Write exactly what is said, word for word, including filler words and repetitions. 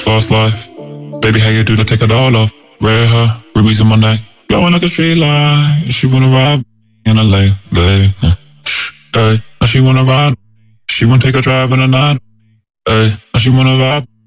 fast life. Baby, how you do that? Take it all off. Red hair, rubies in my neck, glowing like a street light. She wanna ride in a late, late. Hey, now she wanna ride. She wanna take a drive in the night. Hey, now she wanna vibe.